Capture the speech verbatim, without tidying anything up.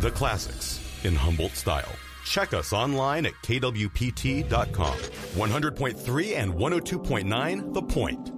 the classics in Humboldt style. Check us online at K W P T dot com. one hundred point three and one oh two point nine The Point.